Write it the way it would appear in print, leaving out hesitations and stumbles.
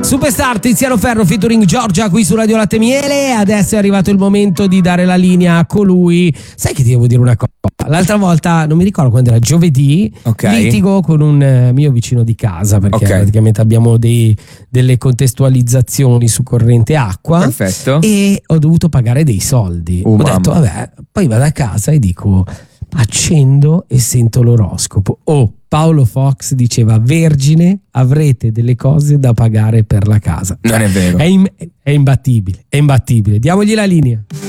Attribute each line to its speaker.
Speaker 1: Superstar Tiziano Ferro featuring Giorgia qui su Radio Latte Miele. Adesso è arrivato il momento di dare la linea a colui. Sai che ti devo dire una cosa? L'altra volta, non mi ricordo quando era, giovedì, litigo con un mio vicino di casa perché praticamente abbiamo delle contestualizzazioni su corrente acqua.
Speaker 2: Perfetto.
Speaker 1: E ho dovuto pagare dei soldi. Ho detto vabbè, poi vado a casa e dico, accendo e sento l'oroscopo. Paolo Fox diceva: vergine, avrete delle cose da pagare per la casa.
Speaker 2: Non è vero.
Speaker 1: È imbattibile, è imbattibile. Diamogli la linea.